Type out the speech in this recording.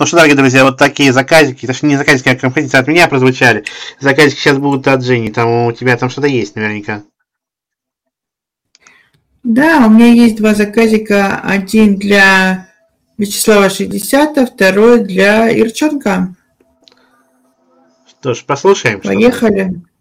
Ну что, дорогие друзья, вот такие заказики, точнее не заказики, а композиции от меня прозвучали. Заказики сейчас будут от Жени, там у тебя там что-то есть наверняка. Да, у меня есть два заказика. Один для Вячеслава 60, второй для Ирченка. Что ж, послушаем. Поехали.